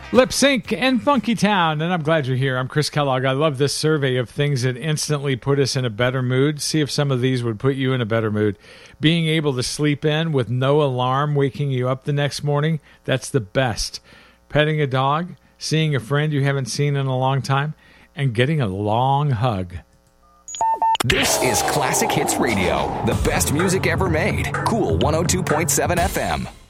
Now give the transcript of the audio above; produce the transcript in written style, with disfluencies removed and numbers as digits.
Lip Sync and Funky Town, and I'm glad you're here. I'm Chris Kellogg. I love this survey of things that instantly put us in a better mood. See if some of these would put you in a better mood. Being able to sleep in with no alarm waking you up the next morning, that's the best. Petting a dog, seeing a friend you haven't seen in a long time, and getting a long hug. This is Classic Hits Radio, the best music ever made. Cool 102.7 FM.